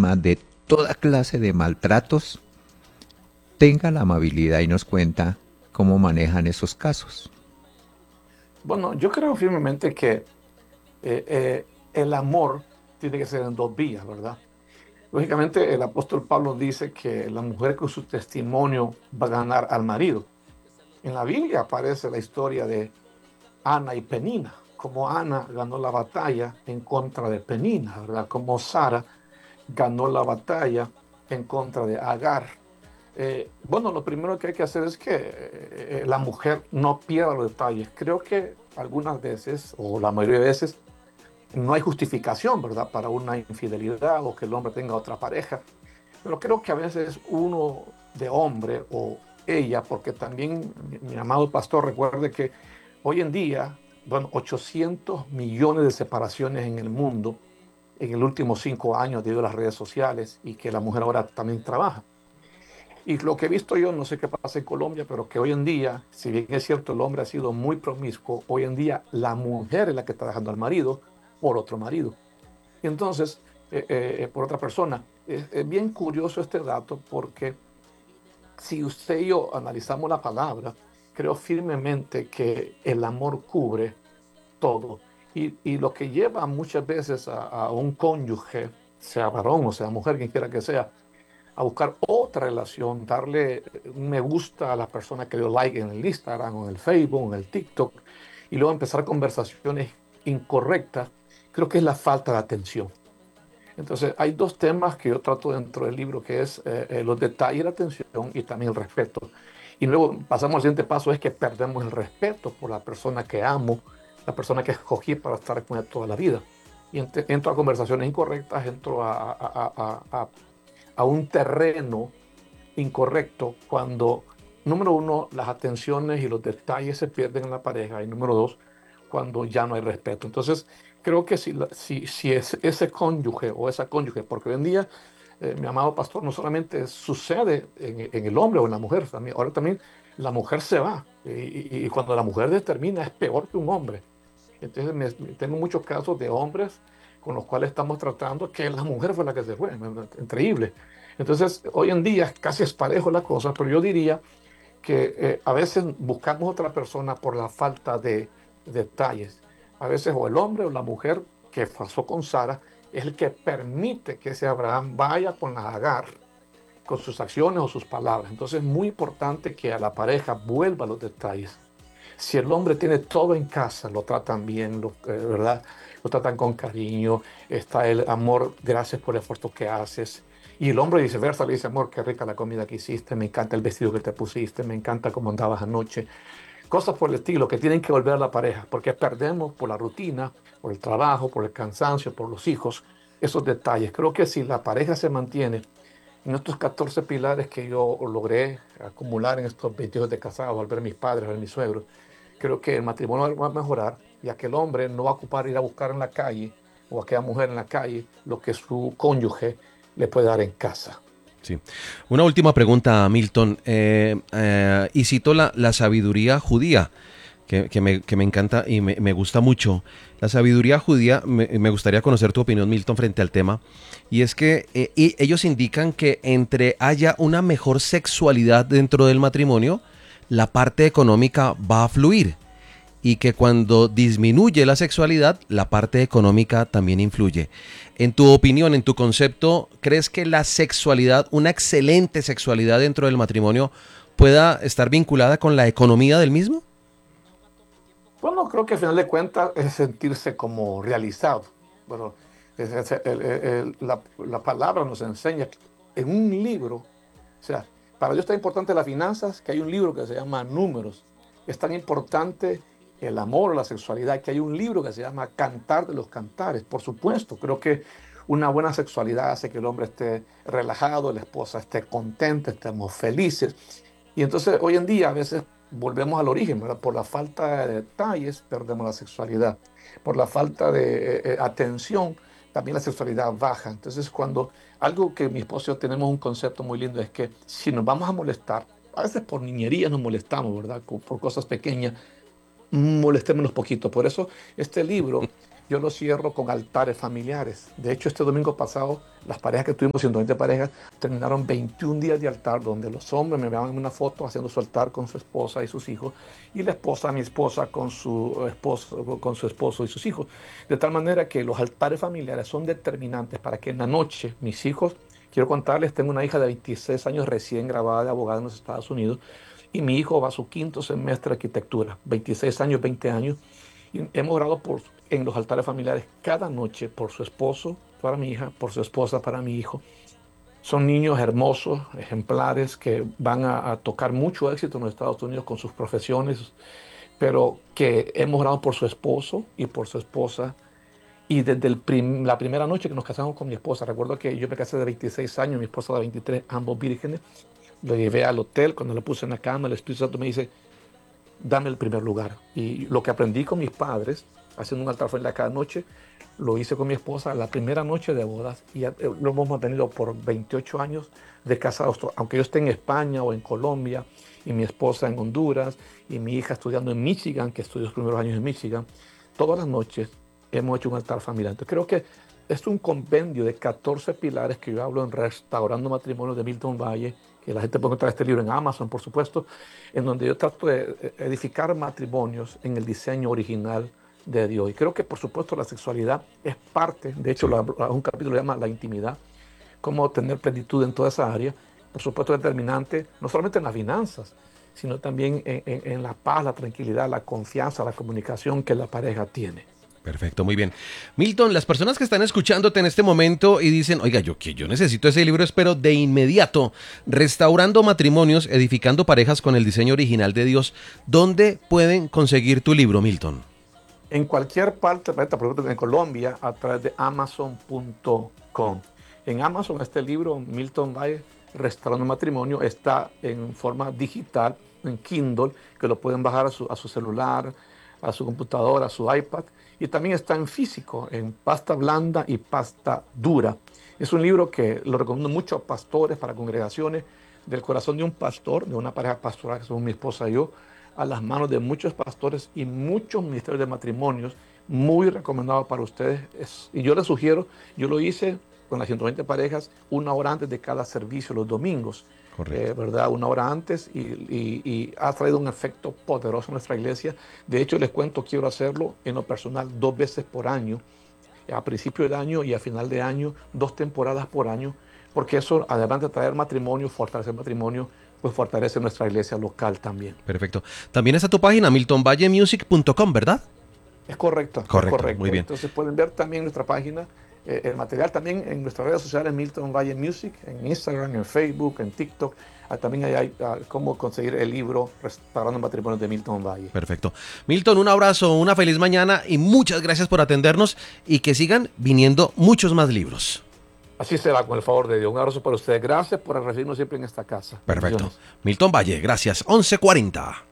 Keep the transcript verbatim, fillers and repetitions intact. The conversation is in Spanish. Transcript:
víctima de toda clase de maltratos, tenga la amabilidad y nos cuenta cómo manejan esos casos. Bueno, yo creo firmemente que eh, eh, el amor tiene que ser en dos vías, ¿verdad? Lógicamente, el apóstol Pablo dice que la mujer con su testimonio va a ganar al marido. En la Biblia aparece la historia de Ana y Penina, como Ana ganó la batalla en contra de Penina, ¿verdad? Como Sara ganó la batalla en contra de Agar. Eh, bueno, lo primero que hay que hacer es que eh, eh, la mujer no pierda los detalles. Creo que algunas veces, o la mayoría de veces, no hay justificación, ¿verdad?, para una infidelidad o que el hombre tenga otra pareja. Pero creo que a veces uno de hombre o ella, porque también mi, mi amado pastor recuerde que hoy en día, bueno, ochocientos millones de separaciones en el mundo en el último cinco años debido a las redes sociales y que la mujer ahora también trabaja. Y lo que he visto yo, no sé qué pasa en Colombia, pero que hoy en día, si bien es cierto, el hombre ha sido muy promiscuo, hoy en día la mujer es la que está dejando al marido por otro marido. Y entonces, eh, eh, por otra persona. Es, es bien curioso este dato porque si usted y yo analizamos la palabra, creo firmemente que el amor cubre todo. Y, y lo que lleva muchas veces a, a un cónyuge, sea varón o sea mujer, quien quiera que sea, a buscar otra relación, darle un me gusta a la persona que dio like en el Instagram o en el Facebook o en el TikTok, y luego empezar conversaciones incorrectas, creo que es la falta de atención. Entonces, hay dos temas que yo trato dentro del libro, que es eh, eh, los detalles, la atención y también el respeto. Y luego pasamos al siguiente paso, es que perdemos el respeto por la persona que amo, la persona que escogí para estar con ella toda la vida. Y ent- entro a conversaciones incorrectas, entro a, a- a- a- a- a un terreno incorrecto cuando, número uno, las atenciones y los detalles se pierden en la pareja y número dos, cuando ya no hay respeto. Entonces, creo que si, la- si, si es ese cónyuge o esa cónyuge, porque hoy en día, eh, mi amado pastor, no solamente sucede en, en el hombre o en la mujer, también, ahora también la mujer se va y, y- y cuando la mujer determina es peor que un hombre. Entonces, me- tengo muchos casos de hombres con los cuales estamos tratando que la mujer fue la que se fue. Increíble. Entonces, hoy en día casi es parejo la cosa, pero yo diría que eh, a veces buscamos otra persona por la falta de detalles. A veces o el hombre o la mujer que pasó con Sara es el que permite que ese Abraham vaya con la Agar, con sus acciones o sus palabras. Entonces es muy importante que a la pareja vuelva a los detalles. Si el hombre tiene todo en casa, lo tratan bien, lo, eh, ¿verdad? Lo tratan con cariño, está el amor, gracias por el esfuerzo que haces. Y el hombre viceversa le dice, amor, qué rica la comida que hiciste, me encanta el vestido que te pusiste, me encanta cómo andabas anoche. Cosas por el estilo que tienen que volver a la pareja, porque perdemos por la rutina, por el trabajo, por el cansancio, por los hijos, esos detalles. Creo que si la pareja se mantiene en estos catorce pilares que yo logré acumular en estos veintidós de casado, al ver a mis padres, al ver a mis suegros, creo que el matrimonio va a mejorar, ya que el hombre no va a ocupar ir a buscar en la calle o aquella mujer en la calle lo que su cónyuge le puede dar en casa. Sí. Una última pregunta, Milton. Eh, eh, y cito la, la sabiduría judía, que, que, me, que me encanta y me, me gusta mucho. La sabiduría judía, me, me gustaría conocer tu opinión, Milton, frente al tema. Y es que eh, y ellos indican que entre haya una mejor sexualidad dentro del matrimonio, la parte económica va a fluir y que cuando disminuye la sexualidad, la parte económica también influye. En tu opinión, en tu concepto, ¿crees que la sexualidad, una excelente sexualidad dentro del matrimonio, pueda estar vinculada con la economía del mismo? Bueno, creo que al final de cuentas es sentirse como realizado. Bueno, es- es- el- el- el- la, la palabra nos enseña en un libro, o sea, para Dios es tan importante las finanzas que hay un libro que se llama Números. Es tan importante el amor o la sexualidad que hay un libro que se llama Cantar de los Cantares. Por supuesto, creo que una buena sexualidad hace que el hombre esté relajado, la esposa esté contenta, estemos felices. Y entonces hoy en día a veces volvemos al origen, ¿verdad? Por la falta de detalles perdemos la sexualidad. Por la falta de eh, eh, atención también la sexualidad baja. Entonces cuando algo que mi esposo y yo tenemos un concepto muy lindo es que si nos vamos a molestar, a veces por niñerías nos molestamos, ¿verdad? Co- Por cosas pequeñas, molestémonos poquito. Por eso este libro yo lo cierro con altares familiares. De hecho, este domingo pasado, las parejas que tuvimos, ciento veinte parejas, terminaron veintiún días de altar, donde los hombres me vean en una foto haciendo su altar con su esposa y sus hijos, y la esposa, mi esposa, con su esposo, con su esposo y sus hijos. De tal manera que los altares familiares son determinantes para que en la noche mis hijos, quiero contarles, tengo una hija de veintiséis años recién graduada de abogada en los Estados Unidos, y mi hijo va a su quinto semestre de arquitectura, veintiséis años, veinte años, y hemos orado por, en los altares familiares cada noche por su esposo para mi hija, por su esposa para mi hijo. Son niños hermosos, ejemplares, que van a, a tocar mucho éxito en los Estados Unidos con sus profesiones, pero que hemos orado por su esposo y por su esposa. Y desde el prim- la primera noche que nos casamos con mi esposa, recuerdo que yo me casé de veintiséis años, mi esposa de veintitrés, ambos vírgenes. Lo llevé al hotel, cuando lo puse en la cama, el Espíritu Santo me dice, dame el primer lugar. Y lo que aprendí con mis padres, haciendo un altar familiar cada noche, lo hice con mi esposa la primera noche de bodas, y ya, eh, lo hemos mantenido por veintiocho años de casados, aunque yo esté en España o en Colombia, y mi esposa en Honduras, y mi hija estudiando en Michigan, que estudió los primeros años en Michigan. Todas las noches hemos hecho un altar familiar. Entonces creo que es un compendio de catorce pilares que yo hablo en Restaurando Matrimonios de Milton Valle, que la gente puede encontrar este libro en Amazon, por supuesto, en donde yo trato de edificar matrimonios en el diseño original de Dios. Y creo que, por supuesto, la sexualidad es parte, de hecho, Sí. la- un capítulo se llama La intimidad, cómo tener plenitud en toda esa área. Por supuesto, determinante, no solamente en las finanzas, sino también en, en- en la paz, la tranquilidad, la confianza, la comunicación que la pareja tiene. Perfecto, muy bien. Milton, las personas que están escuchándote en este momento y dicen, oiga, yo que yo necesito ese libro, espero de inmediato, Restaurando Matrimonios, Edificando Parejas con el Diseño Original de Dios, ¿dónde pueden conseguir tu libro, Milton? En cualquier parte, por ejemplo, en Colombia, a través de amazon punto com. En Amazon, este libro, Milton Valle, Restaurando Matrimonio, está en forma digital, en Kindle, que lo pueden bajar a su, a su celular, a su computadora, a su iPad. Y también está en físico, en pasta blanda y pasta dura. Es un libro que lo recomiendo mucho a pastores, para congregaciones, del corazón de un pastor, de una pareja pastoral, que somos mi esposa y yo, a las manos de muchos pastores y muchos ministerios de matrimonios, muy recomendado para ustedes. Es- y yo les sugiero, yo lo hice con las ciento veinte parejas una hora antes de cada servicio los domingos, Correcto. eh, ¿verdad? Una hora antes, y, y- y ha traído un efecto poderoso en nuestra iglesia. De hecho, les cuento, quiero hacerlo en lo personal dos veces por año, a principio del año y a final de año, dos temporadas por año, porque eso, además de traer matrimonio, fortalecer matrimonio, pues fortalece nuestra iglesia local también. Perfecto. También está tu página, milton valle music punto com, ¿verdad? Es correcto, Correcto, es correcto. muy bien. Entonces pueden ver también nuestra página, eh, el material también en nuestras redes sociales, Milton Valle Music, en Instagram, en Facebook, en TikTok. Ah, también ahí hay ah, cómo conseguir el libro Restaurando Matrimonios de Milton Valle. Perfecto. Milton, un abrazo, una feliz mañana y muchas gracias por atendernos y que sigan viniendo muchos más libros. Así será, con el favor de Dios. Un abrazo para ustedes. Gracias por recibirnos siempre en esta casa. Perfecto. Bendiciones. Milton Valle, gracias. once cuarenta.